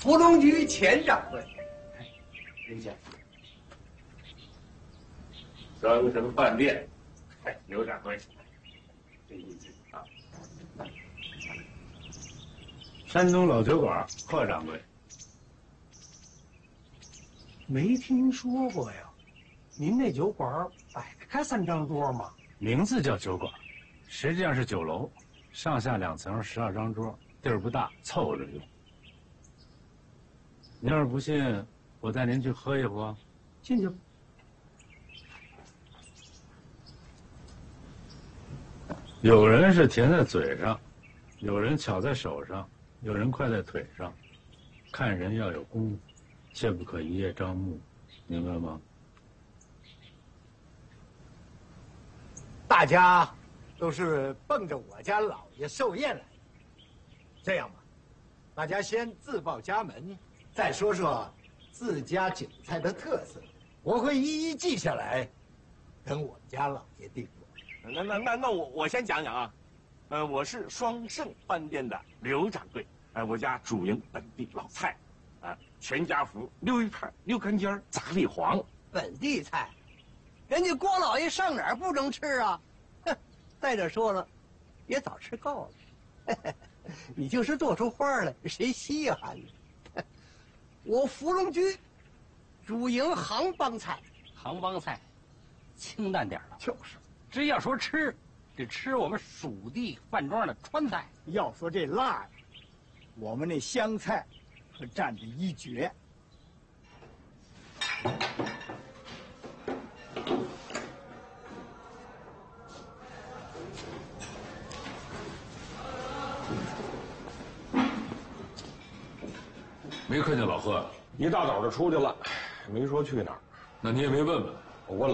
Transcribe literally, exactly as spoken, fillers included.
福隆局钱掌柜，林先生。 双城饭店，哎，刘掌柜，这一句啊。山东老酒馆，贺掌柜。 没听说过呀，您那酒馆摆得开三张桌吗？ 名字叫酒馆，实际上是酒楼，上下两层，十二张桌，地儿不大，凑合着用。您要是不信，我带您去喝一壶。 进去。 有人是甜在嘴上，有人巧在手上，有人快在腿上。看人要有功夫，切不可一叶障目，明白吗？ 大家都是奔着我家老爷寿宴来的。这样吧，大家先自报家门，再说说自家酒菜的特色，我会一一记下来，等我们家老爷定夺。 那那那那我我先讲讲啊，呃，我是双盛饭店的刘掌柜，哎、呃，我家主营本地老菜，啊、呃，全家福、溜鱼片、溜干尖、炸栗黄， 本地菜，人家郭老爷上哪儿不能吃啊？哼，再者说了，也早吃够了。你就是做出花来，谁稀罕呢？我福隆居主营杭帮菜， 杭帮菜，清淡点了。 就是。 只要说吃，得吃我们蜀地饭庄的川菜。 要说这辣呀，我们那湘菜可占着一绝。 没看见老贺， 一大早就出去了，没说去哪儿。 那你也没问问？ 我问了。